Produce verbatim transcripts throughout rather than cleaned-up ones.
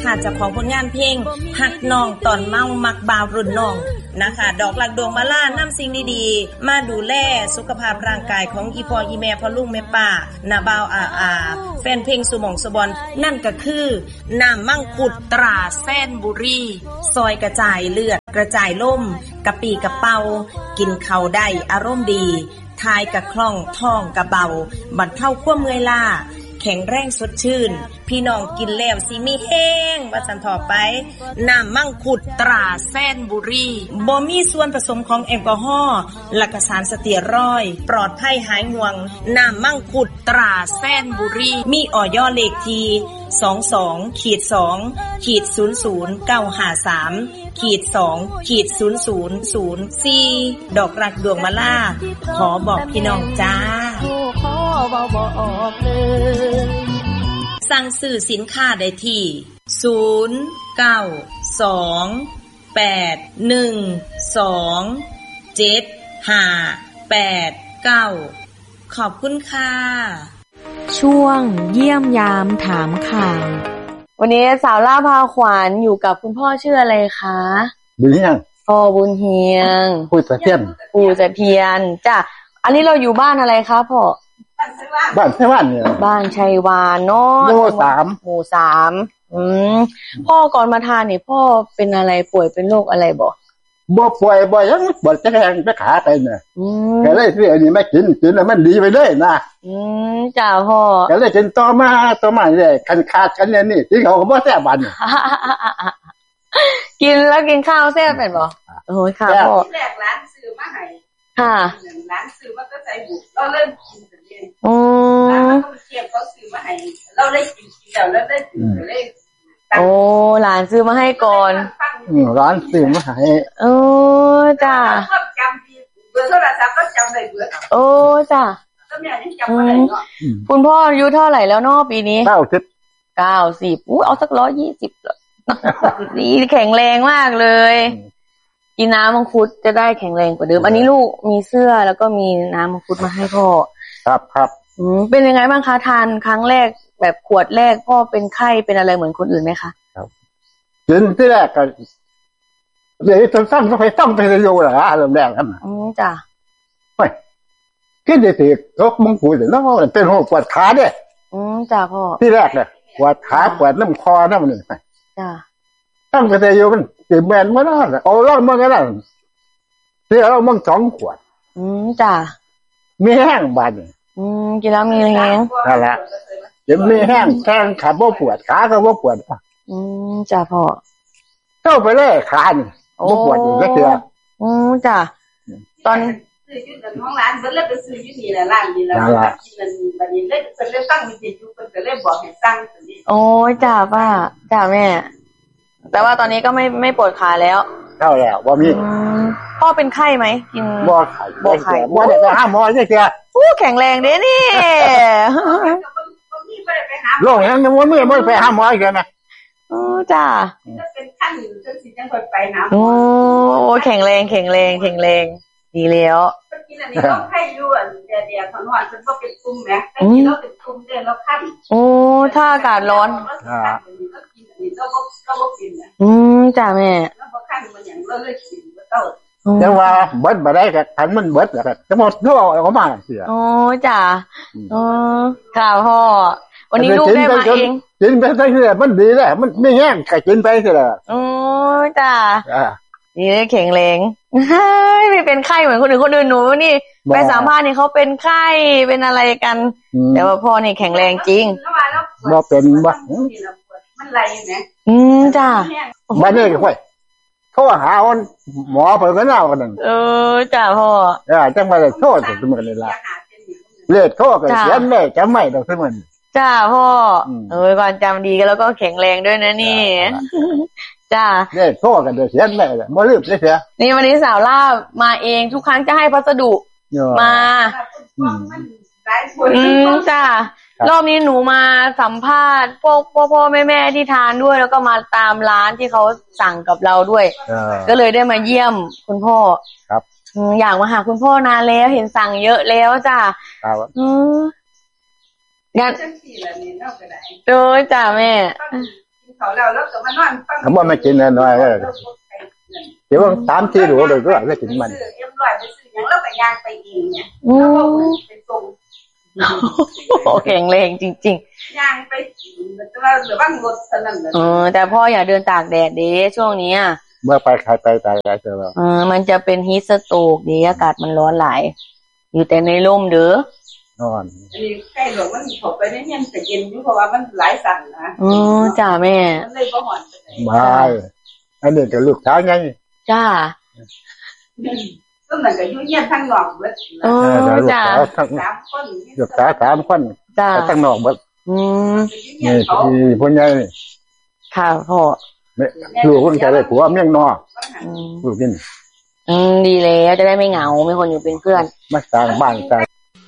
นะคะเจ้าของผลงานเพลงหักน้องตอนเมามักบ่าวรุ่นน้องนะคะดอกหลักดวงมาล่านำสิ่งดีๆมาดูแลสุขภาพร่างกายของอีพ่ออีแม่พ่อลุงแม่ป้านาบ่าวอาอาแฟนเพลงสุหม่องสุบอนนั่นก็คือน้ำมังคุดตราแซนบุรีซอยกระจายเลือดกระจายล่มกะปีกะเป่ากินข้าวได้อารมณ์ดีทายกะคล่องท้องกะเบาบรรเทาความเมื่อยล้าแข็งแรงสดชื่นพี่น้องกินแล้วสิมีแห้งว่าสันต่อไปน้ำมังคุดตราแซนบุรีบ่มีส่วนผสมของแอลกอฮอล์และก็สารสเตียรอยด์ปลอดภัยหายห่วงน้ำมังคุดตราแซนบุรีมีออยเลขที่ สองสอง สอง ศูนย์ ศูนย์ เก้า ห้า สาม สอง ศูนย์ ศูนย์ ศูนย์ สี่ ดอกรักดวงมะล่าขอบอกพี่น้องจ้าสั่งซื้อสินค้าได้ที่ศูนย์ เก้า สอง แปด หนึ่ง สอง เจ็ด ห้า แปด เก้าขอบคุณค่ะช่วงเยี่ยมยามถามข่าววันนี้สาวล่าพาขวัญอยู่กับคุณพ่อชื่ออะไรคะบุญเฮียงพ่อบุญเฮียงปู่เสถียรปู่เสถียรจ้ะอันนี้เราอยู่บ้านอะไรคะพ่อบ้านชัยวานเนี่ยบ้านชัยวานเนาะหมู่สามหมู่สามอืมพ่อก่อนมาทานนี่พ่อเป็นอะไรป่วยเป็นโรคอะไรบ่บ่ป่วยบ่ยังบ่จะแข็งไปขาไปเนี่ยก็เลยซื้ออันนี้มากินกินแล้วมันดีไปเลยนะอืมจ้าพ่อก็เลยกินต่อมาต่อมาเลยคันขาดกันเนี่ยนี่ที่เขาก็บ่แซ่บบัดกินแล้วกินข้าวแซ่บเป็นบ่โอ้ยค่ะพ่อแรกร้านซื้อมาให้ค่ะร้านซื้อมาก็ใส่บุกเราเริ่มกินกันเองอืมร้านก็เทียบเขาซื้อมาให้เราได้กินกินแล้วแล้วได้กินเลยโอ้หลานซื้อมาให้ก่อนอืมร้านซื้อมาให้โอ้จ้าจำดีเบอร์โทรศัพท์ก็จำได้เบอร์โอ้จ้าก็แม่ยังจำบ่ได้เนาะคุณพ่ออายุเท่าไหร่แล้วเนาะปีนี้เก้าสิบเก้าสิบอู้เอาสักหนึ่งร้อยยี่สิบดีแข็งแรงมากเลยกินน้ำมังคุดจะได้แข็งแรงกว่าเดิมอันนี้ลูกมีเสื้อแล้วก็มีน้ำมังคุดมาให้พ่อครับครับอืมเป็นยังไงบ้างคะทานครั้งแรกแบบขวดแรกพ่อเป็นไข้เป็นอะไรเหมือนคนอื่นไหมคะครับกินที่แรกก็เดี๋ยวต้องต้องไปต้องไปอยู่เหรอเริ่มแรกครับอืมจ้ะไม่คิดดีๆก็มังคุดแล้วเป็นหัวปวดขาเนี่ยอืมจ้ะพ่อที่แรกเนี่ยปวดขาปวดน้ำคอน้ำนี่ไปจ้ะต้องไปอยู่มันติดแมนมาแล้วเอาล่องมันก็ได้ที่เรามั่งสองขวดอืมจ้ะมีแห้งบาดอืมกินแล้วมีแห้งนั่นแหละเดี๋ยวมีแห้งแข้งขาบ่ปวดขาก็บ่ปวดอืมจ้ะพ่อเข้าไปเลยขานี่บ่ปวดอีกแล้วเด้ออืมจ้ะตอนซื้ออยู่ในห้องร้านเพิ่นเลยไปซื้ออยู่นี่แหละร้านนี่แล้วกินนั่นบัดนี้เลยเพิ่นเลยตั้งมีจิตอยู่เพิ่นก็เลยบอกให้สั่งตัวนี้โอ้ยจ้ะป้าจ้ะแม่แต่ว่าตอนนี้ก็ไม่ไม่ปวดขาแล้วเท่าแล้วบ่มีพ่อเป็นไข้ไหมกินบ่ไข้บ่ไข้บ่ได้ไปหาหมอจังซี่อู้แข็งแรงเด้นี่โรคยังบ่มีบ่ไปหาหมออีกนะเออจ้ะเป็นขั้นจังสิจังค่อยไปหาโอ้แข็งแรงแข็งแรงแข็งแรงดีแล้วกินอันนี้ต้องให้อยู่อันเดียวๆของหวานเพิ่นบ่เป็นตุ่มแหมแต่กินแล้วเป็นตุ่มเด้แล้วคั่นโอ้ถ้าอากาศร้อนอ่าอืมจ้ะแม่แต่ว่าเบิดบ่ได้ก็คันมันเบิดแล้วก็จะหมดก็เอาออกมาเสียโอ้จ้ะอ๋อค่ะพ่อวันนี้ลูกได้มาเองกินไปได้คือมันดีแล้วมันไม่แห้งก็กินไปคือล่ะโอ้จ้ะอ่านี่แข็งแรงไม่เป็นไข้เหมือนคนอื่นคนอื่นหนูนี่ไปสัมภาษณ์นี่เขาเป็นไข้เป็นอะไรกันแต่ว่าพ่อนี่แข็งแรงจริงบ่เป็นบ่มันไหลแหมอืมจ้ะบัดนี้ก็ค่อยโทรหาหมอเพิ่นก็เอากันนั่นเออจ้ะพ่อเออจังว่าได้โทรถึงมื้อนี้ล่ะเลขโทรก็เขียนได้จำไม่ดอกซุมื้อนี้จ้ะพ่อเออความจำดีกันแล้วก็แข็งแรงด้วยนะนี่จ้ะเลขโทรก็ได้เขียนได้บ่ลืมเสียนี่วันนี้สาวลาบมาเองทุกครั้งจะให้พัสดุมาอืมจ้ะรอบนี้หนูมาสัมภาษณ์พวกพ่อพ่อแม่แม่ที่ทานด้วยแล้วก็มาตามร้านที่เขาสั่งกับเราด้วยก็เลยได้มาเยี่ยมคุณพ่อครับอยากมาหาคุณพ่อนานแล้วเห็นสั่งเยอะแล้วจ้ะครับอืมงั้นโดยจ้ะแม่เขาแล้วแล้วก็มานอนฟังเขาบอกไม่กินเลยน้อยเลยเดี๋ยวสามสี่หลูเลยก็ไม่กินมันเอ็มร้อยไปซื้อยังแล้วก็ย่างไปเองเนี่ยแล้วก็ไปส่งแข็งแรงจริงๆย่างไปแต่ว่าหรือว่างดสนั่นเลยเออแต่พ่ออย่าเดินตากแดดเด้ช่วงนี้เมื่อไปใครไปตายแล้วเจอแล้วเออมันจะเป็นฮีทสโตรกดีอากาศมันร้อนหลายอยู่แต่ในร่มเด้อนอนอันนี้ใกล้หลวงมันเข้าไปในเฮียนแต่เย็นอยู่เพราะว่ามันหลายสั่นนะอ๋อจ้าแม่มันเลยบ่ฮ้อนไปอันนี้ก็ลูกสาวไงจ้าก็เหมือนกับยุ่งเยี่ยมทั้งนอกเบิดอ๋อจ้าสามคนลูกสาวสามคนจ้าทั้งนอกเบิดอืมนี่ที่พ่อใหญ่ค่ะพ่อลูกคนจะได้ผัวเมียงนอกลูกนี่อืมดีแล้วจะได้ไม่เหงามีคนอยู่เป็นเพื่อนมาสร้างบ้านสร้าง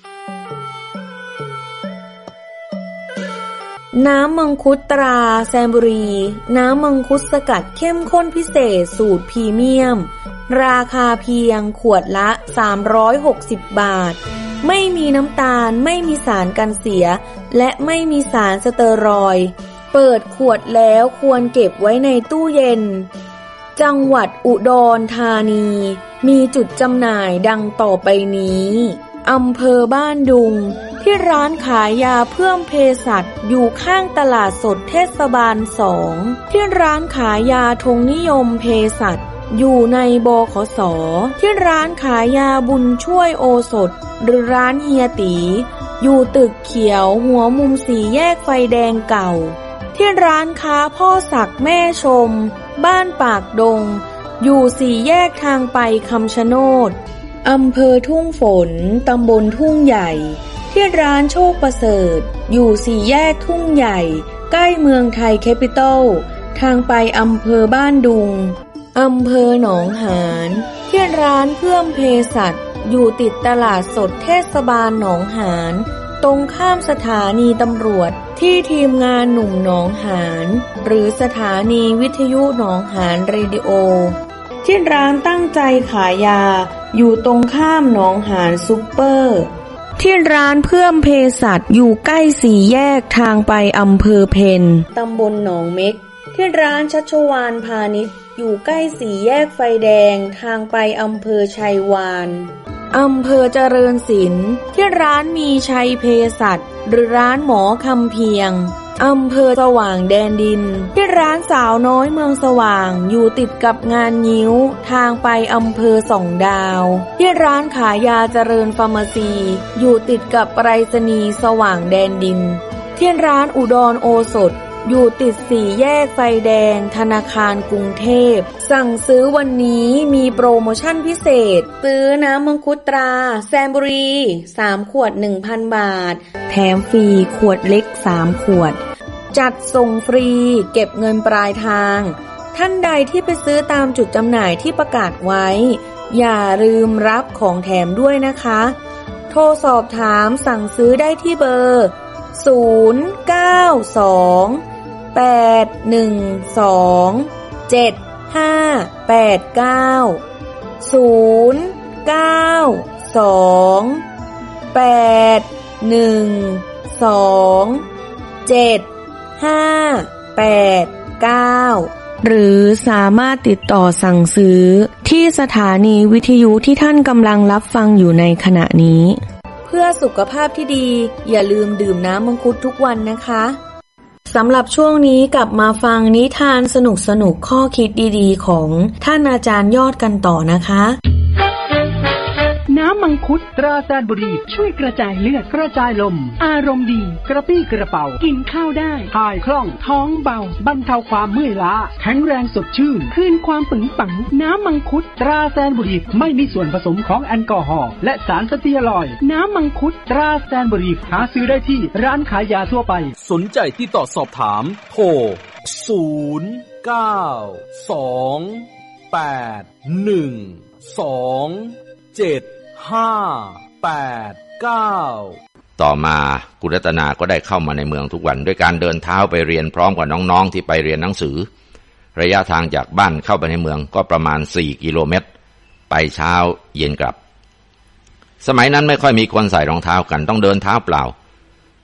น้ำมังคุดตราแซมบุรีน้ำมังคุดสกัดเข้มข้นพิเศษสูตรพรีเมียมราคาเพียงขวดละสามร้อยหกสิบบาทไม่มีน้ำตาลไม่มีสารกันเสียและไม่มีสารสเตอรอยด์เปิดขวดแล้วควรเก็บไว้ในตู้เย็นจังหวัดอุดรธานีมีจุดจำหน่ายดังต่อไปนี้อำเภอบ้านดุงที่ร้านขายยาเพิ่มเภสัชอยู่ข้างตลาดสดเทศบาลสองที่ร้านขายยาธงนิยมเภสัชอยู่ในบขส.ที่ร้านขายยาบุญช่วยโอสถหรือร้านเฮียตีอยู่ตึกเขียวหัวมุมสี่แยกไฟแดงเก่าที่ร้านค้าพ่อศักดิ์แม่ชมบ้านปากดงอยู่สี่แยกทางไปคำชะโนดอำเภอทุ่งฝนตำบลทุ่งใหญ่ที่ร้านโชคประเสริฐอยู่สี่แยกทุ่งใหญ่ใกล้เมืองไทยแคปิตอลทางไปอำเภอบ้านดุงอำเภอหนองหานที่ร้านเพื่อมเภสัชอยู่ติดตลาดสดเทศบาลหนองหานตรงข้ามสถานีตำรวจที่ทีมงานหนุ่มหนองหานหรือสถานีวิทยุหนองหานเรดิโอที่ร้านตั้งใจขายยาอยู่ตรงข้ามหนองหานซุปเปอร์ที่ร้านเพื่อมเภสัชอยู่ใกล้สี่แยกทางไปอำเภอเพนตำบลหนองเม็กที่ร้านชัชวาลพาณิชย์อยู่ใกล้สี่แยกไฟแดงทางไปอำเภอชัยวานอำเภอเจริญศิลป์ที่ร้านมีชัยเภสัชหรือร้านหมอคำเพียงอำเภอสว่างแดนดินที่ร้านสาวน้อยเมืองสว่างอยู่ติดกับงานงิ้วทางไปอำเภอสองดาวที่ร้านขายยาเจริญฟาร์มาซีอยู่ติดกับไปรษณีย์สว่างแดนดินที่ร้านอุดรโอสถอยู่ติดสี่แยกไฟแดงธนาคารกรุงเทพสั่งซื้อวันนี้มีโปรโมชั่นพิเศษซื้อน้ำมังคุดตราแซมบุรีสามขวด หนึ่งพัน บาทแถมฟรีขวดเล็กสามขวดจัดส่งฟรีเก็บเงินปลายทางท่านใดที่ไปซื้อตามจุดจำหน่ายที่ประกาศไว้อย่าลืมรับของแถมด้วยนะคะโทรสอบถามสั่งซื้อได้ที่เบอร์ศูนย์ เก้า สอง แปด หนึ่ง สอง เจ็ด ห้า แปด เก้า ศูนย์ เก้า สอง แปด หนึ่ง สอง เจ็ด ห้า แปด เก้าหรือสามารถติดต่อสั่งซื้อที่สถานีวิทยุที่ท่านกำลังรับฟังอยู่ในขณะนี้เพื่อสุขภาพที่ดีอย่าลืมดื่มน้ำมังคุดทุกวันนะคะสำหรับช่วงนี้กลับมาฟังนิทานสนุกๆข้อคิดดีๆของท่านอาจารย์ยอดกันต่อนะคะน้ำมังคุดตราแซนบุรีช่วยกระจายเลือดกระจายลมอารมณ์ดีกระปี้กระเป๋ากินข้าวได้ถ่ายคล่องท้องเบาบรรเทาความเมื่อยล้าแข็งแรงสดชื่นคืนความปึงปังน้ำมังคุดตราแซนบุรีไม่มีส่วนผสมของแอลกอฮอล์และสารสเตียรอยด์น้ำมังคุดตราแซนบุรีหาซื้อได้ที่ร้านขายยาทั่วไปสนใจที่ต่อสอบถามโทรศูนย์ เก้า สอง แปด หนึ่ง สอง เจ็ดห้า แปด เก้าต่อมาคุณรัตนาก็ได้เข้ามาในเมืองทุกวันด้วยการเดินเท้าไปเรียนพร้อมกับน้องๆที่ไปเรียนหนังสือระยะทางจากบ้านเข้าไปในเมืองก็ประมาณสี่กิโลเมตรไปเช้าเย็นกลับสมัยนั้นไม่ค่อยมีคนใส่รองเท้ากันต้องเดินเท้าเปล่า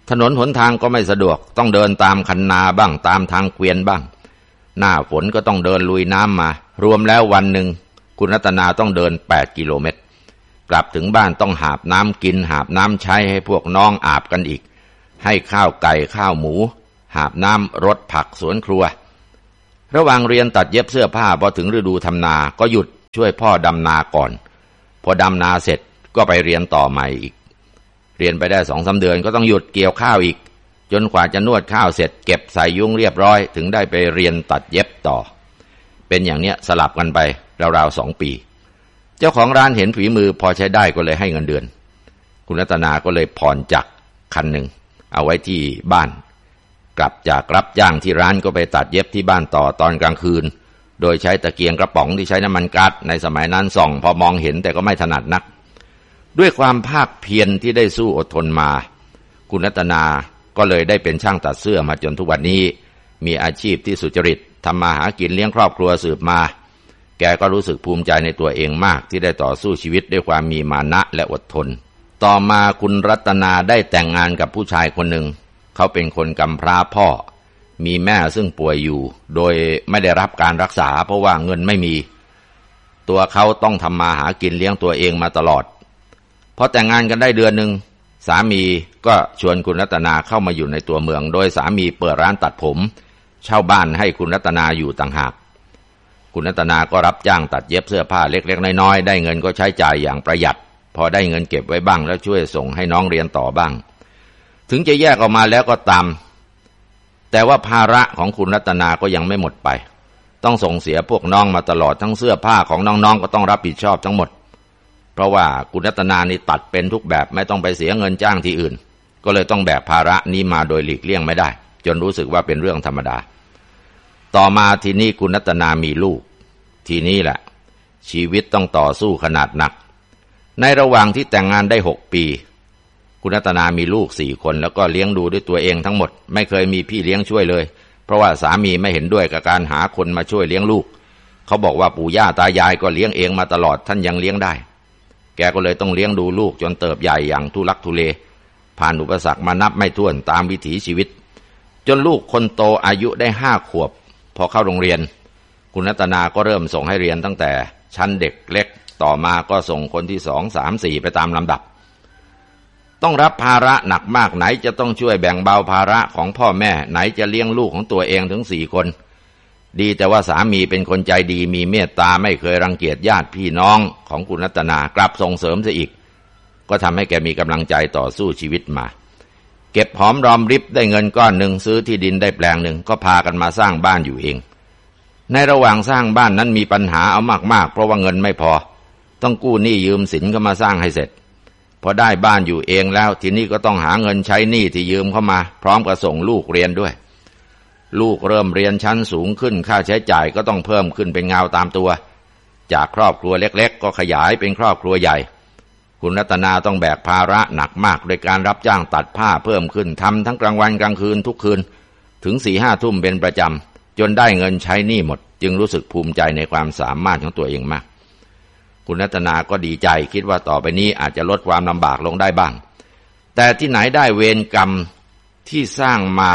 ถนนหนทางก็ไม่สะดวกต้องเดินตามคันนาบ้างตามทางเกวียนบ้างหน้าฝนก็ต้องเดินลุยน้ำมารวมแล้ววันหนึ่งคุณรัตนาต้องเดินแปดกิโลเมตรกลับถึงบ้านต้องหาบน้ำกินหาบน้ำใช้ให้พวกน้องอาบกันอีกให้ข้าวไก่ข้าวหมูหาบน้ำรดผักสวนครัวระหว่างเรียนตัดเย็บเสื้อผ้าพอถึงฤดูทำนาก็หยุดช่วยพ่อดำนาก่อนพอดำนาเสร็จก็ไปเรียนต่อใหม่อีกเรียนไปได้สองสามเดือนก็ต้องหยุดเกี่ยวข้าวอีกจนกว่าจะนวดข้าวเสร็จเก็บใส่ยุ้งเรียบร้อยถึงได้ไปเรียนตัดเย็บต่อเป็นอย่างเนี้ยสลับกันไปราวๆสองปีเจ้าของร้านเห็นฝีมือพอใช้ได้ก็เลยให้เงินเดือนคุณรัตนาก็เลยผ่อนจักรคันหนึ่งเอาไว้ที่บ้านกลับจากรับจ้างที่ร้านก็ไปตัดเย็บที่บ้านต่อตอนกลางคืนโดยใช้ตะเกียงกระป๋องที่ใช้น้ำมันก๊าซในสมัยนั้นส่องพอมองเห็นแต่ก็ไม่ถนัดนักด้วยความภาคเพียรที่ได้สู้อดทนมาคุณรัตนาก็เลยได้เป็นช่างตัดเสื้อมาจนทุกวันนี้มีอาชีพที่สุจริตทำมาหากินเลี้ยงครอบครัวสืบมาแกก็รู้สึกภูมิใจในตัวเองมากที่ได้ต่อสู้ชีวิตด้วยความมีมานะและอดทนต่อมาคุณรัตนาได้แต่งงานกับผู้ชายคนหนึ่งเขาเป็นคนกำพร้าพ่อมีแม่ซึ่งป่วยอยู่โดยไม่ได้รับการรักษาเพราะว่าเงินไม่มีตัวเขาต้องทำมาหากินเลี้ยงตัวเองมาตลอดพอแต่งงานกันได้เดือนหนึ่งสามีก็ชวนคุณรัตนาเข้ามาอยู่ในตัวเมืองโดยสามีเปิดร้านตัดผมเช่าบ้านให้คุณรัตนาอยู่ต่างหากคุณรัตนาก็รับจ้างตัดเย็บเสื้อผ้าเล็กๆน้อยๆได้เงินก็ใช้จ่ายอย่างประหยัดพอได้เงินเก็บไว้บ้างแล้วช่วยส่งให้น้องเรียนต่อบ้างถึงจะแยกออกมาแล้วก็ตามแต่ว่าภาระของคุณรัตนาก็ยังไม่หมดไปต้องส่งเสียพวกน้องมาตลอดทั้งเสื้อผ้าของน้องๆก็ต้องรับผิดชอบทั้งหมดเพราะว่าคุณรัตนานี่ตัดเป็นทุกแบบไม่ต้องไปเสียเงินจ้างที่อื่นก็เลยต้องแบกภาระนี้มาโดยหลีกเลี่ยงไม่ได้จนรู้สึกว่าเป็นเรื่องธรรมดาต่อมาทีนี้คุณรัตนามีลูกทีนี้แหละชีวิตต้องต่อสู้ขนาดหนักในระหว่างที่แต่งงานได้หกปีคุณรัตนามีลูกสี่คนแล้วก็เลี้ยงดูด้วยตัวเองทั้งหมดไม่เคยมีพี่เลี้ยงช่วยเลยเพราะว่าสามีไม่เห็นด้วยกับการหาคนมาช่วยเลี้ยงลูกเขาบอกว่าปู่ย่าตายายก็เลี้ยงเองมาตลอดท่านยังเลี้ยงได้แกก็เลยต้องเลี้ยงดูลูกจนเติบใหญ่อย่างทุลักทุเลผ่านอุปสรรคมานับไม่ถ้วนตามวิถีชีวิตจนลูกคนโตอายุได้ห้าขวบพอเข้าโรงเรียนคุณรัตนาก็เริ่มส่งให้เรียนตั้งแต่ชั้นเด็กเล็กต่อมาก็ส่งคนที่สองสามสี่ไปตามลำดับต้องรับภาระหนักมากไหนจะต้องช่วยแบ่งเบาภาระของพ่อแม่ไหนจะเลี้ยงลูกของตัวเองถึงสี่คนดีแต่ว่าสามีเป็นคนใจดีมีเมตตาไม่เคยรังเกียจญาติพี่น้องของคุณรัตนากลับส่งเสริมซะอีกก็ทำให้แกมีกำลังใจต่อสู้ชีวิตมาเก็บหอมรอมริบได้เงินก้อนหนึ่งซื้อที่ดินได้แปลงหนึ่งก็พากันมาสร้างบ้านอยู่เองในระหว่างสร้างบ้านนั้นมีปัญหาเอามากๆเพราะว่าเงินไม่พอต้องกู้หนี้ยืมสินเข้ามาสร้างให้เสร็จพอได้บ้านอยู่เองแล้วทีนี้ก็ต้องหาเงินใช้หนี้ที่ยืมเข้ามาพร้อมกับส่งลูกเรียนด้วยลูกเริ่มเรียนชั้นสูงขึ้นค่าใช้จ่ายก็ต้องเพิ่มขึ้นเป็นเงาตามตัวจากครอบครัวเล็กๆก็ขยายเป็นครอบครัวใหญ่คุณรัตนาต้องแบกภาระหนักมากโดยการรับจ้างตัดผ้าเพิ่มขึ้นทำทั้งกลางวันกลางคืนทุกคืนถึงสี่ห้าทุ่มเป็นประจำจนได้เงินใช้หนี้หมดจึงรู้สึกภูมิใจในความสามารถของตัวเองมากคุณรัตนาก็ดีใจคิดว่าต่อไปนี้อาจจะลดความลำบากลงได้บ้างแต่ที่ไหนได้เวรกรรมที่สร้างมา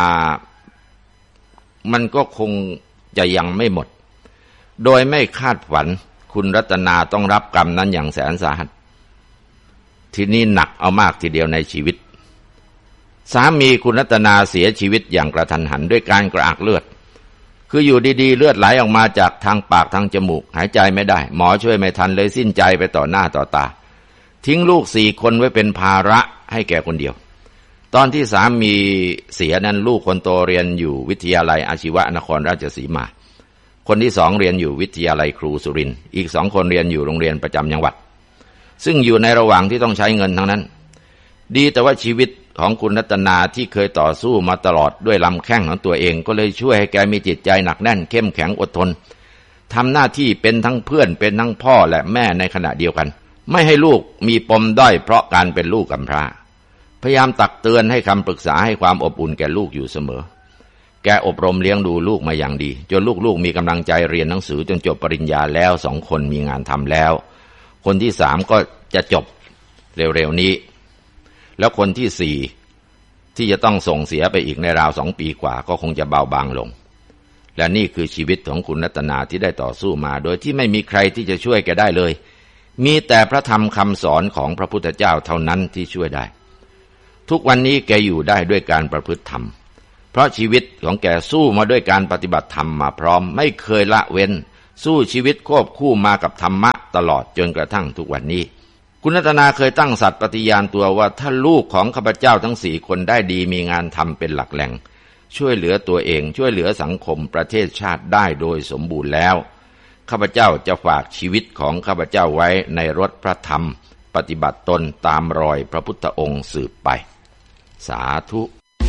มันก็คงจะยังไม่หมดโดยไม่คาดฝันคุณรัตนาต้องรับกรรมนั้นอย่างแสนสาหัสทีนี้หนักเอามากทีเดียวในชีวิตสามีคุณรัตนาเสียชีวิตอย่างกระทันหันด้วยการกระอักเลือดคืออยู่ดีๆเลือดไหลออกมาจากทางปากทางจมูกหายใจไม่ได้หมอช่วยไม่ทันเลยสิ้นใจไปต่อหน้าต่อตาทิ้งลูกสี่คนไว้เป็นภาระให้แก่คนเดียวตอนที่สามีเสียนั้นลูกคนโตเรียนอยู่วิทยาลัยอาชีวะนครราชสีมาคนที่สองเรียนอยู่วิทยาลัยครูสุรินทร์อีกสองคนเรียนอยู่โรงเรียนประจำจังหวัดซึ่งอยู่ในระหว่างที่ต้องใช้เงินทั้งนั้นดีแต่ว่าชีวิตของคุณรัตนาที่เคยต่อสู้มาตลอดด้วยลำแข้งของตัวเองก็เลยช่วยให้แกมีจิตใจหนักแน่นเข้มแข็งอดทนทำหน้าที่เป็นทั้งเพื่อนเป็นทั้งพ่อและแม่ในขณะเดียวกันไม่ให้ลูกมีปมด้อยเพราะการเป็นลูกกำพร้าพยายามตักเตือนให้คำปรึกษาให้ความอบอุ่นแก่ลูกอยู่เสมอแกอบรมเลี้ยงดูลูกมาอย่างดีจนลูกๆมีกำลังใจเรียนหนังสือจนจบปริญญาแล้วสองคนมีงานทำแล้วคนที่สามก็จะจบเร็วๆนี้แล้วคนที่สี่ที่จะต้องส่งเสียไปอีกในราวสองปีกว่าก็คงจะเบาบางลงและนี่คือชีวิตของคุณรัตนาที่ได้ต่อสู้มาโดยที่ไม่มีใครที่จะช่วยแกได้เลยมีแต่พระธรรมคำสอนของพระพุทธเจ้าเท่านั้นที่ช่วยได้ทุกวันนี้แกอยู่ได้ด้วยการประพฤติธรรมเพราะชีวิตของแกสู้มาด้วยการปฏิบัติธรรมมาพร้อมไม่เคยละเว้นสู้ชีวิตควบคู่มากับธรรมะตลอดจนกระทั่งทุกวันนี้คุณรัตนาเคยตั้งสัตย์ปฏิญาณตัวว่าถ้าลูกของข้าพเจ้าทั้งสี่คนได้ดีมีงานทำเป็นหลักแหล่งช่วยเหลือตัวเองช่วยเหลือสังคมประเทศชาติได้โดยสมบูรณ์แล้วข้าพเจ้าจะฝากชีวิตของข้าพเจ้าไว้ในรถพระธรรมปฏิบัติตนตามรอยพระพุทธองค์สืบไปสาธุ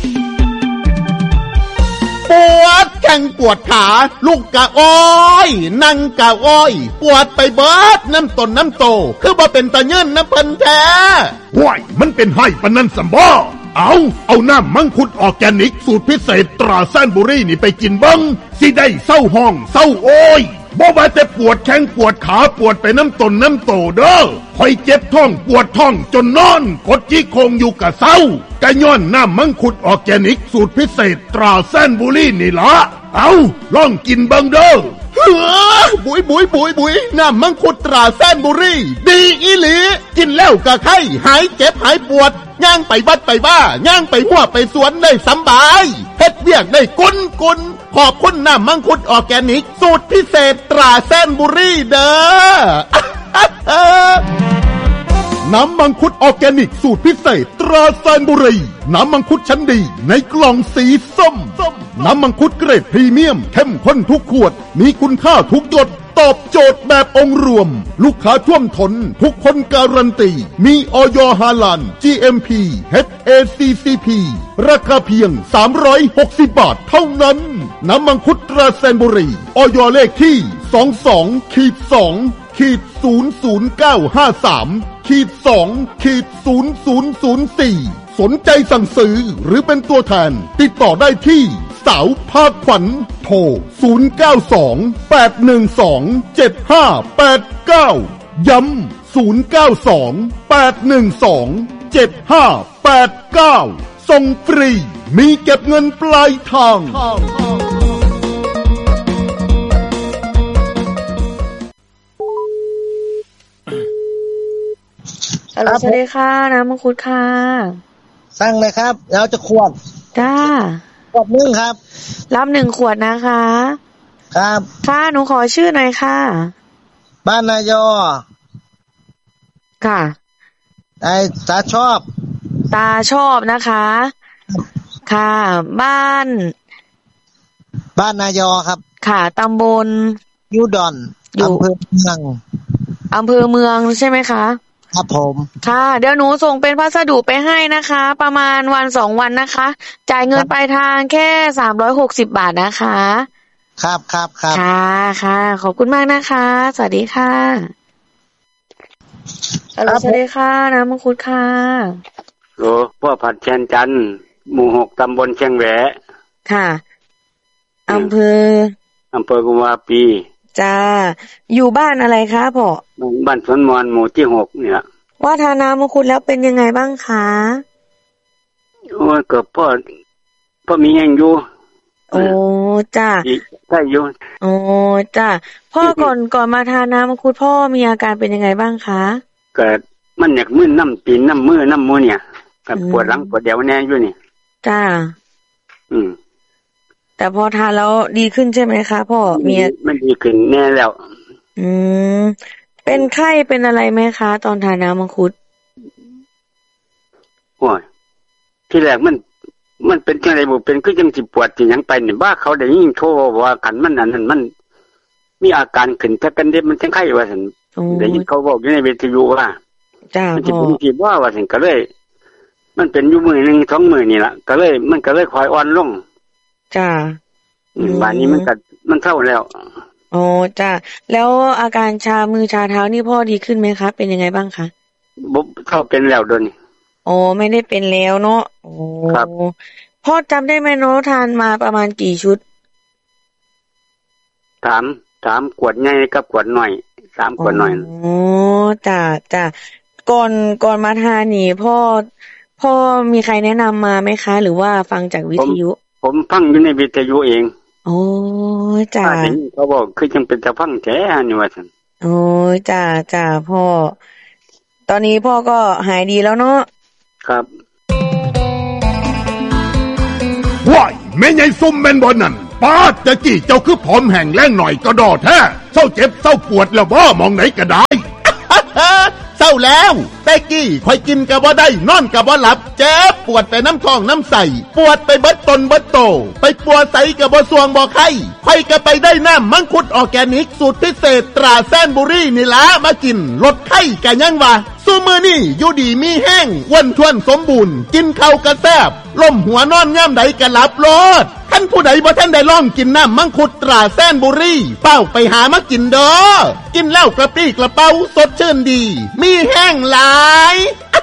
ปวดแข้งปวดขาลูกกะอ้อยนั่งกะอ้อยปวดไปเบิดน้ำตนน้ำโตคือบ่เป็นตาเงินน้ำเพิ่นแท้ห้วยมันเป็นไห้ปานนั้นสำบ่เอาเอาน้ำมังคุดออร์แกนิกสูตรพิเศษตราแซนบุรีนี่ไปกินเบิ้งสิได้เศร้าห้องเศร้าโอยบ่ว่าแต่ปวดแข้งปวดขาปวดไปน้ำตนน้ำโตเด้อคอยเจ็บท้องปวดท้องจนนอนกดจี้โคงอยู่กะเศร้ากะย้อนน้ำมังคุดออร์แกนิกสูตรพิเศษตราแซนบุรีนี่ละเอาลองกินเบิ้งเด้อเฮ้อบุยบุยบุยบุยน้ำมังคุดตราแซนบุรีดีอีหลีกินแล้วกะไข้หายเจ็บหายปวดย่างไปบัดไปบ้าย่างไปหัวไปสวนได้สำบายเฮ็ดเวียกได้กุนกุนขอบคุณน้ำมังคุดออร์แกนิกสูตรพิเศษตราแซนบุรีเด้อ น้ำมังคุดออร์แกนิกสูตรพิเศษตราแซนบุรีน้ำมังคุดชั้นดีในกล่องสีส้มน้ำมังคุดเกรดพรีเมียมเข้มข้นทุกขวดมีคุณค่าทุกหยดตอบโจทย์แบบองค์รวมลูกค้าท่วมท้นทุกคนการันตีมีอย.ฮาลาล จี เอ็ม พี เอช เอ ซี ซี พี ราคาเพียงสามร้อยหกสิบบาทเท่านั้นน้ำมังคุดตราแซนบุรีอย.เลขที่ สองสอง สอง ศูนย์ ศูนย์ เก้า ห้า สาม สอง ศูนย์ ศูนย์ ศูนย์ สี่ สนใจสั่งซื้อหรือเป็นตัวแทนติดต่อได้ที่สาวภาคขวัญโทรศูนย์ เก้า สอง แปด หนึ่ง สอง เจ็ด ห้า แปด เก้าย้ำศูนย์ เก้า สอง แปด หนึ่ง สอง เจ็ด ห้า แปด เก้าส่งฟรีมีเก็บเงินปลายทางสวัสดีค่ะน้ำมังคุดค่ะสั่งเลยครับแล้วจะขวดจ้าขวดนึงครับรับหนึ่งขวดนะคะครับค่ะหนูขอชื่อหน่อยค่ะบ้านนายอค่ะไอ้ตาชอบตาชอบนะคะค่ะบ้านบ้านนายอครับค่ะตำบลยูดอนอำเภอเมืองอำเภอเมืองใช่ไหมคะครับผมค่ะเดี๋ยวหนูส่งเป็นพัสดุไปให้นะคะประมาณวันสองวันนะคะจ่ายเงินปลายทางแค่สามร้อยหกสิบบาทนะคะครับครับครับค่ะค่ะขอบคุณมากนะคะสวัสดีค่ะสวัสดีค่ะน้ำมังคุดค่ะโอ้พ่อผัดแชนจันทร์หมู่หกตำบลเชียงแหวค่ะอำเภออำเภอกุมภาปีจ้าอยู่บ้านอะไรคะพ่อบ้านสวนมอนหมู่ที่หกเนี่ยว่าทาน้ำมังคุดแล้วเป็นยังไงบ้างคะโอ้เกือบพ่อพ่อมียังอยู่โอ้จ้าใช่อยู่โอ้จ้าพ่อก่อนก่อนมาทาน้ำมังคุดพ่อมีอาการเป็นยังไงบ้างคะเกิดมันอยากมึนน้ำตีนน้ำมือน้ำมือเนี่ยกับปวดหลังปวดเดี๋ยวแน่อยู่นี่จ้าอืมแต่พอทานแล้วดีขึ้นใช่ไหมคะพ่อมีมันดีขึ้นแน่แล้วอืมเป็นไข้เป็นอะไรไหมคะตอนทานน้ำมังคุดโอ้ยที่แรกมันมันเป็นจังได๋บ่เป็นคือจังสิปวดสิหยังไปนี่บ้าเขาได้ยินโทรว่ากันมันอันนั้นมันมีอาการขึ้นแต่กันเด็มันจังไข้ว่าซั่นได้ยินเขาบอกอยู่ในวิทยุว่าจ้ามันสิเป็นที่ว่าว่าซั่นก็เลยมันเป็นอยู่มื้อนึงสองมื้อนี่ล่ะก็เลยมันก็เลยค่อยอ่อนลงจ้าบ้านนี้มันก็มันเท่าแล้วโอ้จ้าแล้วอาการชามือชาเท้านี่พ่อดีขึ้นไหมคะเป็นยังไงบ้างคะบ่เท่าเป็นแล้วโดนนี่โอ้ไม่ได้เป็นแล้วเนาะโอ้ครับพ่อจำได้ไหมเนาะทานมาประมาณกี่ชุดถามถามขวดใหญ่กับขวดน้อยสามขวดน้อยอ๋อจ้าจ้าก่อนก่อนมาทานนี่พ่อพ่อมีใครแนะนำมาไหมคะหรือว่าฟังจากวิทยุผมฟังอยู่ในวิทยุเองโอ้จ้าเขาบอกคือจังเป็นตะฟังแท้นี่ว่าซั่นโอ้จ้าจ้าพ่อตอนนี้พ่อก็หายดีแล้วเนาะครับว้ายแม่ใหญ่ซุ่มแม่นบ่นั่นป้าตะกี้เจ้าคือผอมแห้งแล้งหน่อยก็ดอแท้เศร้าเจ็บเศร้าปวดแล้วบ่มองไหนก็ได้เศร้าแล้วแต่กี้ค่อยกินก็บ่ได้นอนก็บ่หลับเจ็บปวดไปน้ำท้องน้ำใสปวดไปเบิดตนเบิดโตไปปัวใสก็บ่สวงบ่ไข้ค่อยก็ไปได้น้ำมังคุดออร์แกนิกสูตรพิเศษตราแซนบุรีนี่ล่ะมากินลดไข้ก็ยังว่าซุมื้อนี้อยู่ดีมีแห้งอ้วนท้วนสมบูรณ์กินข้าวก็แซ่บล้มหัวนอนย่ำใดก็หลับโลดท่านผู้ใดบ่ท่านได้ลองกินน้ำมังคุดตราแซนบุรีเป้าไปหามากินเด้อกินแล้วกระปรี้กระเป๋าสดชื่นดีมีแห้งหลาย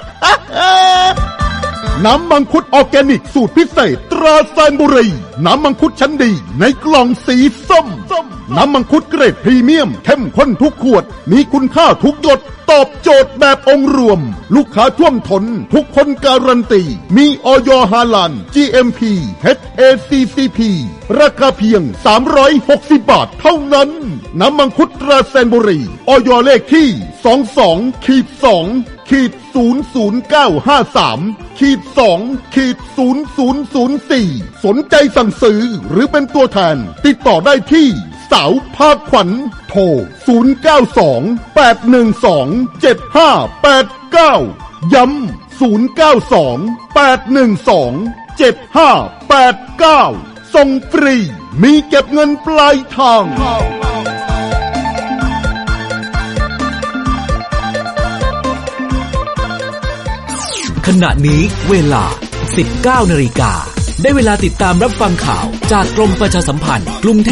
น้ำมังคุดออร์แกนิกสูตรพิเศษตราแซนบุรีน้ำมังคุดชั้นดีในกล่องสีส้มน้ำมังคุดเกรดพรีเมียมเข้มข้นทุกขวดมีคุณค่าทุกหยดตอบโจทย์แบบองค์รวมลูกค้าท่วมท้นทุกคนการันตีมีอย.ฮาลาล จี เอ็ม พี เอช เอ ซี ซี พี ราคาเพียงสามร้อยหกสิบบาทเท่านั้นน้ำมังคุดตราแซนบุรีอย.เลขที่ สองสอง สอง ศูนย์ ศูนย์ เก้า ห้า สาม สอง ศูนย์ ศูนย์ ศูนย์ สี่สนใจสั่งซื้อหรือเป็นตัวแทนติดต่อได้ที่สาวภาคขวัญโทรศูนย์ เก้า สอง แปด หนึ่ง สอง เจ็ด ห้า แปด เก้าย้ำศูนย์ เก้า สอง แปด หนึ่ง สอง เจ็ด ห้า แปด เก้าส่งฟรีมีเก็บเงินปลายทางขณะนี้เวลา สิบเก้านาฬิกาได้เวลาติดตามรับฟังข่าวจากกรมประชาสัมพันธ์กรุงเทพ